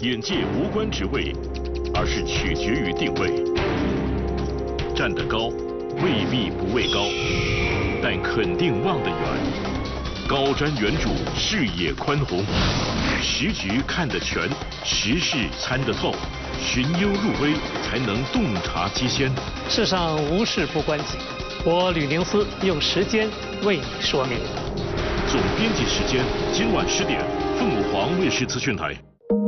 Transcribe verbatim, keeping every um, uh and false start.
眼界无关职位，而是取决于定位。站得高，未必不畏高，但肯定望得远。高瞻远瞩，视野宽宏，时局看得全，时事参得透，寻幽入微，才能洞察机先。 世上无事不关己，我吕宁思用时间为你说明。 总编辑时间，今晚十点，凤凰卫视资讯台。